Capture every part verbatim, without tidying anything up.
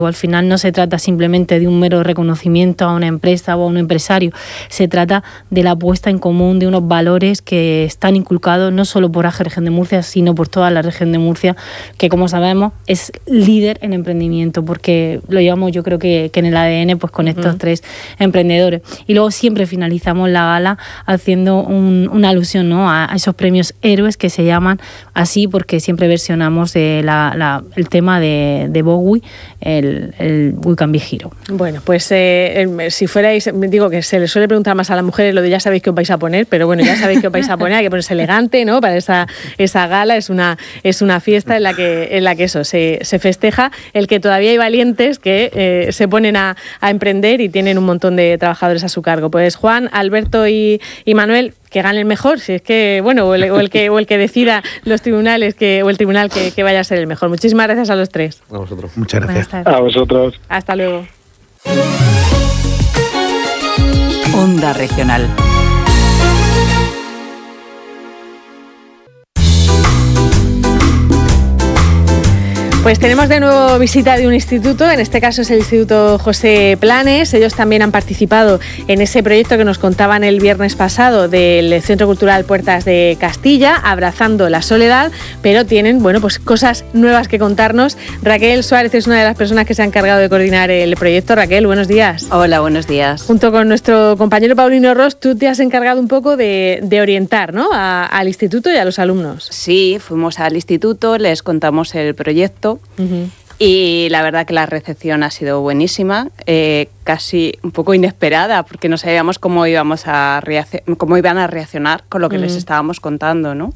Al final no se trata simplemente de un mero reconocimiento a una empresa o a un empresario, se trata de la puesta en común de unos valores que están inculcados no solo por A G E Región de Murcia, sino por toda la región de Murcia, que como sabemos es líder en emprendimiento, porque lo llevamos yo creo que, que en el A D N pues con estos uh-huh. tres emprendedores. Y luego siempre finalizamos la gala haciendo un, una alusión, ¿no?, a, a esos premios héroes que se llaman así porque siempre versionamos de la, la, el tema de, de Bowie, el el, el We Can Be Hero. Bueno, pues eh, si fuerais, digo que se les suele preguntar más a las mujeres lo de ya sabéis qué os vais a poner, pero bueno, ya sabéis qué os vais a poner, hay que ponerse elegante, ¿no?, para esa, esa gala, es una, es una fiesta en la que, en la que eso, se, se festeja el que todavía hay valientes que eh, se ponen a, a emprender y tienen un montón de trabajadores a su cargo. Pues Juan, Alberto y, y Manuel, que gane el mejor, si es que, bueno, o el, o el que o el que decida los tribunales que o el tribunal que, que vaya a ser el mejor. Muchísimas gracias a los tres. A vosotros. Muchas gracias. A vosotros. Hasta luego. Onda Regional. Pues tenemos de nuevo visita de un instituto, en este caso es el Instituto José Planes. Ellos también han participado en ese proyecto que nos contaban el viernes pasado del Centro Cultural Puertas de Castilla, Abrazando la Soledad, pero tienen, bueno, pues cosas nuevas que contarnos. Raquel Suárez es una de las personas que se ha encargado de coordinar el proyecto. Raquel, buenos días. Hola, buenos días. Junto con nuestro compañero Paulino Ros, tú te has encargado un poco de, de orientar, ¿no?, a, al instituto y a los alumnos. Sí, fuimos al instituto, les contamos el proyecto. Uh-huh. Y la verdad que la recepción ha sido buenísima, eh, casi un poco inesperada, porque no sabíamos cómo íbamos a reacc- cómo iban a reaccionar con lo que uh-huh. les estábamos contando, ¿no?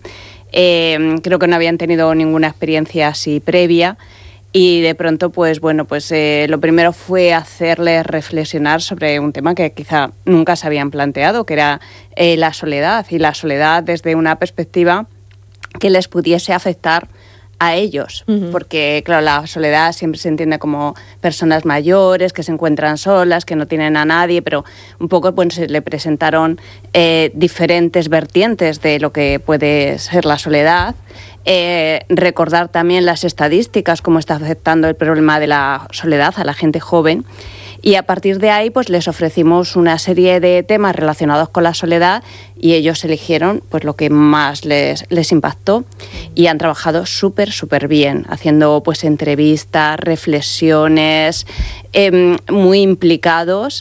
Eh, creo que no habían tenido ninguna experiencia así previa y de pronto, pues bueno, pues eh, lo primero fue hacerles reflexionar sobre un tema que quizá nunca se habían planteado, que era eh, la soledad, y la soledad desde una perspectiva que les pudiese afectar a ellos, uh-huh. porque claro, la soledad siempre se entiende como personas mayores que se encuentran solas, que no tienen a nadie, pero un poco bueno, se le presentaron eh, diferentes vertientes de lo que puede ser la soledad. Eh, recordar también las estadísticas, cómo está afectando el problema de la soledad a la gente joven. Y a partir de ahí pues les ofrecimos una serie de temas relacionados con la soledad y ellos eligieron pues lo que más les, les impactó y han trabajado súper, súper bien, haciendo pues entrevistas, reflexiones, eh, muy implicados.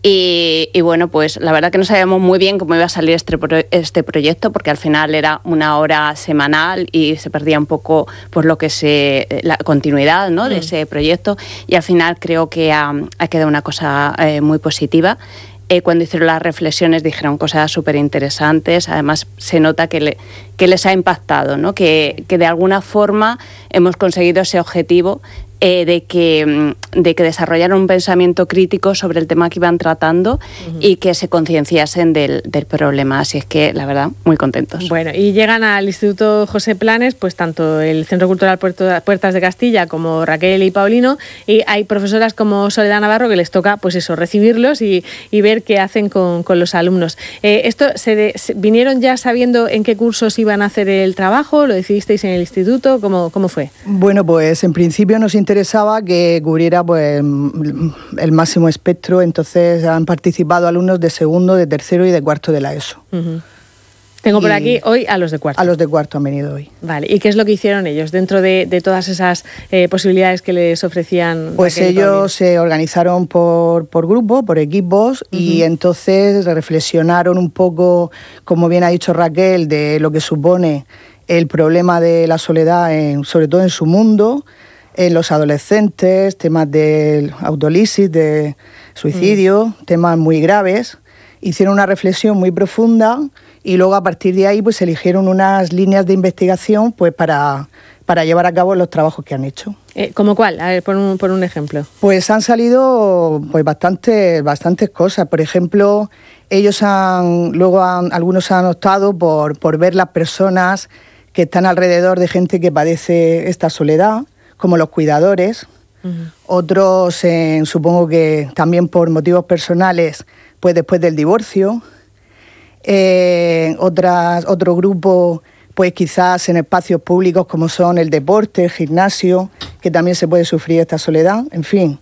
Y, y bueno, pues la verdad que no sabíamos muy bien cómo iba a salir este, pro, este proyecto, porque al final era una hora semanal y se perdía un poco pues lo que se la continuidad, ¿no?, de mm. ese proyecto, y al final creo que ha, ha quedado una cosa eh, muy positiva. Eh, cuando hicieron las reflexiones dijeron cosas súper interesantes, además se nota que, le, que les ha impactado, ¿no?, que, que de alguna forma hemos conseguido ese objetivo Eh, de, que, de que desarrollaran un pensamiento crítico sobre el tema que iban tratando uh-huh. y que se concienciasen del, del problema. Así es que, la verdad, muy contentos. Bueno, y llegan al Instituto José Planes, pues tanto el Centro Cultural Puertas de Castilla como Raquel y Paulino, y hay profesoras como Soledad Navarro que les toca, pues eso, recibirlos y, y ver qué hacen con, con los alumnos. Eh, esto se, de, se ¿Vinieron ya sabiendo en qué cursos iban a hacer el trabajo? ¿Lo decidisteis en el instituto? ¿Cómo, cómo fue? Bueno, pues en principio nos interesaba interesaba que cubriera pues el máximo espectro, entonces han participado alumnos de segundo, de tercero y de cuarto de la ESO. Uh-huh. Tengo por aquí hoy a los de cuarto. A los de cuarto han venido hoy. Vale, ¿y qué es lo que hicieron ellos dentro de, de todas esas eh, posibilidades que les ofrecían? Pues ellos se organizaron por, por grupos, por equipos, uh-huh. y entonces reflexionaron un poco, como bien ha dicho Raquel, de lo que supone el problema de la soledad, en, sobre todo en su mundo, en los adolescentes, temas de autolisis, de suicidio, mm. temas muy graves. Hicieron una reflexión muy profunda y luego a partir de ahí pues eligieron unas líneas de investigación pues para, para llevar a cabo los trabajos que han hecho. Eh, ¿Cómo cuál? A ver, por un, por un ejemplo. Pues han salido pues bastantes, bastantes cosas. Por ejemplo, ellos han, luego han, algunos han optado por, por ver las personas que están alrededor de gente que padece esta soledad, como los cuidadores, uh-huh. otros eh, supongo que también por motivos personales, pues después del divorcio, eh, otras, otro grupo pues quizás en espacios públicos como son el deporte, el gimnasio, que también se puede sufrir esta soledad, en fin.